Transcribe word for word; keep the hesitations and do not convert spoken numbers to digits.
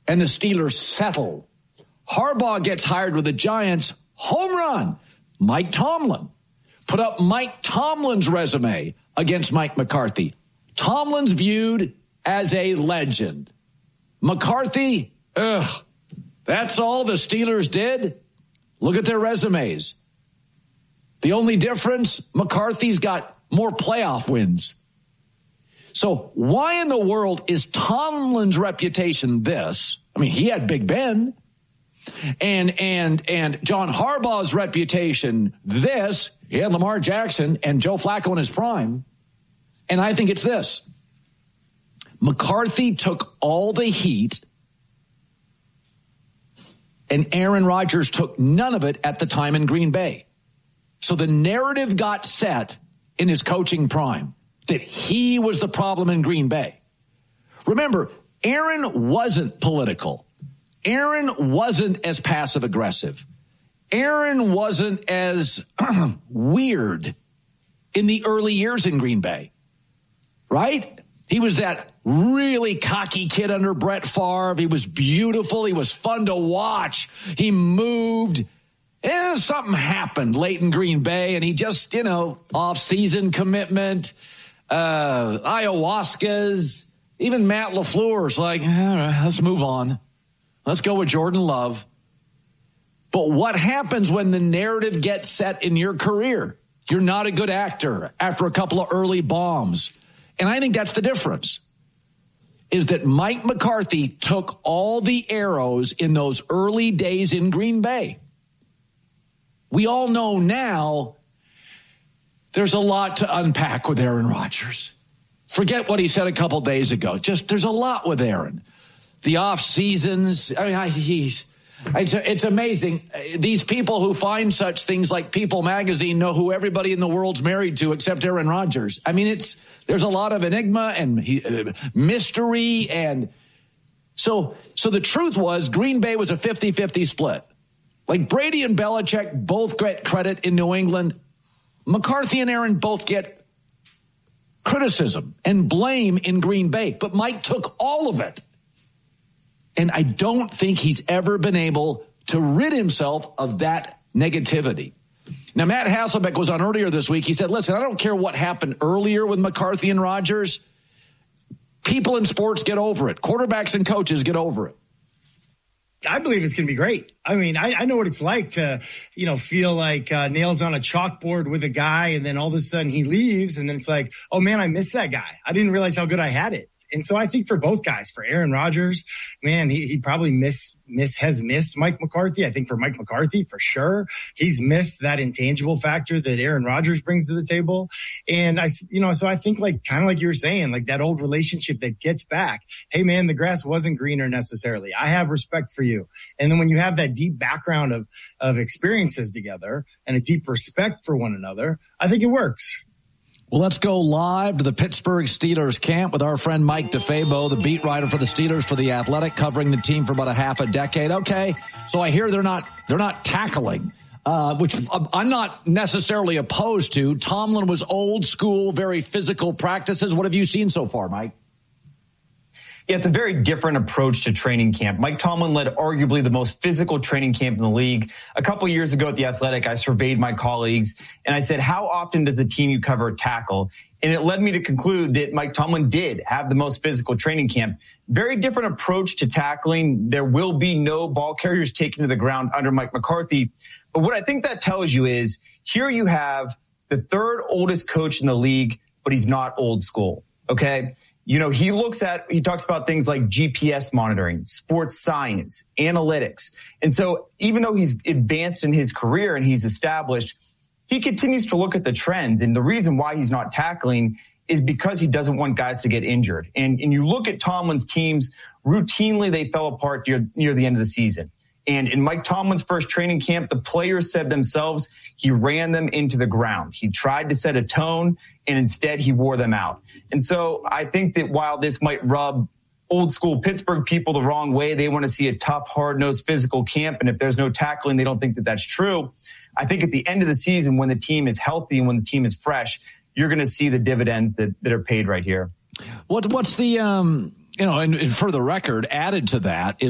and the Steelers settle. Harbaugh gets hired with the Giants. Home run. Mike Tomlin. Put up Mike Tomlin's resume against Mike McCarthy. Tomlin's viewed as a legend. McCarthy, ugh, that's all the Steelers did? Look at their resumes. The only difference, McCarthy's got more playoff wins. So why in the world is Tomlin's reputation this? I mean, he had Big Ben. And and and John Harbaugh's reputation this. He had Lamar Jackson and Joe Flacco in his prime. And I think it's this. McCarthy took all the heat, and Aaron Rodgers took none of it at the time in Green Bay. So the narrative got set in his coaching prime that he was the problem in Green Bay. Remember, Aaron wasn't political. Aaron wasn't as passive aggressive. Aaron wasn't as weird in the early years in Green Bay, right? He was that really cocky kid under Brett Favre. He was beautiful. He was fun to watch. He moved. And something happened late in Green Bay, and he just, you know, off-season commitment, uh, ayahuascas. Even Matt LaFleur's like, all right, let's move on. Let's go with Jordan Love. But what happens when the narrative gets set in your career? You're not a good actor after a couple of early bombs. And I think that's the difference, is that Mike McCarthy took all the arrows in those early days in Green Bay. We all know now there's a lot to unpack with Aaron Rodgers. Forget what he said a couple days ago. Just there's a lot with Aaron. The off seasons. I mean, I, he's it's, it's amazing. These people who find such things like People Magazine know who everybody in the world's married to except Aaron Rodgers. I mean, it's there's a lot of enigma and he, uh, mystery. And so, so the truth was Green Bay was a fifty-fifty split. Like Brady and Belichick both get credit in New England. McCarthy and Aaron both get criticism and blame in Green Bay. But Mike took all of it. And I don't think he's ever been able to rid himself of that negativity. Now, Matt Hasselbeck was on earlier this week. He said, listen, I don't care what happened earlier with McCarthy and Rodgers. People in sports get over it. Quarterbacks and coaches get over it. I believe it's going to be great. I mean, I, I know what it's like to, you know, feel like uh, nails on a chalkboard with a guy, and then all of a sudden he leaves, and then it's like, oh, man, I missed that guy. I didn't realize how good I had it. And so I think for both guys, for Aaron Rodgers, man, he, he probably miss, miss, has missed Mike McCarthy. I think for Mike McCarthy, for sure, he's missed that intangible factor that Aaron Rodgers brings to the table. And I, you know, so I think like, kind of like you were saying, like that old relationship that gets back. Hey man, the grass wasn't greener necessarily. I have respect for you. And then when you have that deep background of, of experiences together and a deep respect for one another, I think it works. Well, let's go live to the Pittsburgh Steelers camp with our friend Mike DeFabo, the beat writer for the Steelers for The Athletic, covering the team for about a half a decade. Okay, so I hear they're not they're not tackling, uh, which I'm not necessarily opposed to. Tomlin was old school, very physical practices. What have you seen so far, Mike? Yeah, it's a very different approach to training camp. Mike Tomlin led arguably the most physical training camp in the league. A couple years ago at The Athletic, I surveyed my colleagues and I said, how often does the team you cover tackle? And it led me to conclude that Mike Tomlin did have the most physical training camp. Very different approach to tackling. There will be no ball carriers taken to the ground under Mike McCarthy. But what I think that tells you is here you have the third oldest coach in the league, but he's not old school. Okay. You know, he looks at, he talks about things like G P S monitoring, sports science, analytics. And so even though he's advanced in his career and he's established, he continues to look at the trends. And the reason why he's not tackling is because he doesn't want guys to get injured. And, and you look at Tomlin's teams, routinely they fell apart near, near the end of the season. And in Mike Tomlin's first training camp, the players said themselves, he ran them into the ground. He tried to set a tone, and instead he wore them out. And so I think that while this might rub old school Pittsburgh people the wrong way, they want to see a tough, hard-nosed physical camp. And if there's no tackling, they don't think that that's true. I think at the end of the season, when the team is healthy and when the team is fresh, you're going to see the dividends that, that are paid right here. What, what's the, um, you know, and, and for the record, added to that is